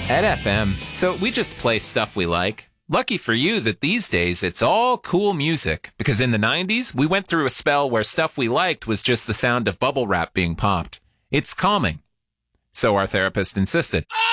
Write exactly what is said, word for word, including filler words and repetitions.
At F M, so we just play stuff we like. Lucky for you that these days it's all cool music, because in the nineties, we went through a spell where stuff we liked was just the sound of bubble wrap being popped. It's calming. So our therapist insisted.